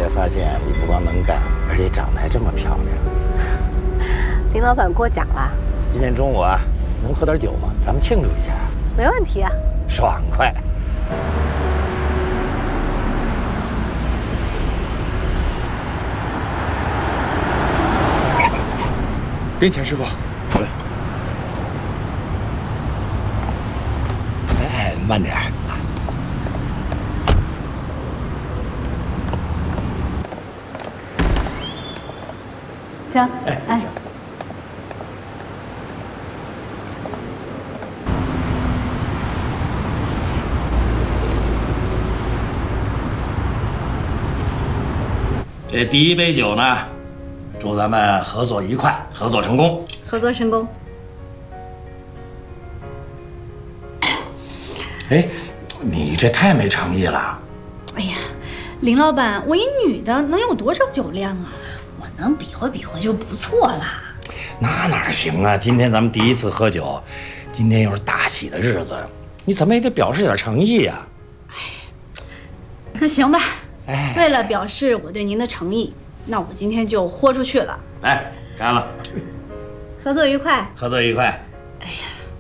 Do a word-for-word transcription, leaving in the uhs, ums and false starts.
才发现你不光能干，而且长得还这么漂亮。 林老板过奖了。 今天中午啊，能喝点酒吗？咱们庆祝一下。 没问题啊。 爽快。 跟钱师傅。好嘞。 哎，慢点。 行， 哎， 哎。 行。这第一杯酒呢，祝咱们合作愉快，合作成功。 合作成功。 哎，你这太没诚意了。 哎呀，林老板，我一女的能有多少酒量啊？ 我能比划比划就不错了。 那哪行啊！今天咱们第一次喝酒，今天又是大喜的日子，你怎么也得表示点诚意呀。 哎，那行吧。 哎， 为了表示我对您的诚意，那我今天就豁出去了。 来，干了！ 合作愉快。 合作愉快。 哎呀，